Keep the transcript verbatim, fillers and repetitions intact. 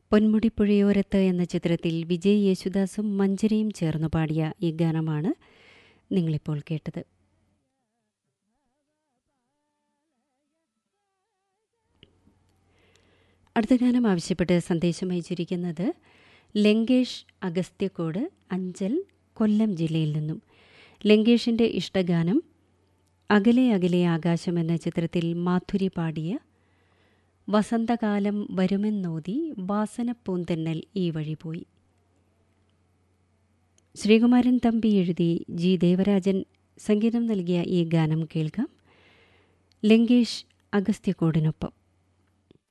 പൊന്മുടിപ്പുഴയോരത്ത് എന്ന ചിത്രത്തിൽ വിജയ് യേശുദാസും മഞ്ജരിയും ചേർന്നു പാടിയ ഈ ഗാനമാണ് നിങ്ങളിപ്പോൾ കേട്ടത്. അടുത്ത ഗാനം ആവശ്യപ്പെട്ട് സന്ദേശം അയച്ചിരിക്കുന്നത് ലങ്കേഷ് അഗസ്ത്യക്കോട് അഞ്ചൽ കൊല്ലം ജില്ലയിൽ നിന്നും. ലങ്കേഷിൻ്റെ ഇഷ്ടഗാനം അകലെ അകലെ ആകാശം എന്ന ചിത്രത്തിൽ മാധുരി പാടിയ വസന്തകാലം വരുമെന്നോതി വാസനപ്പൂന്തെന്നൽ ഈ വഴി പോയി. ശ്രീകുമാരൻ തമ്പി എഴുതി ജി ദേവരാജൻ സംഗീതം നൽകിയ ഈ ഗാനം കേൾക്കാം ലങ്കേഷ് അഗസ്ത്യക്കോടിനൊപ്പം.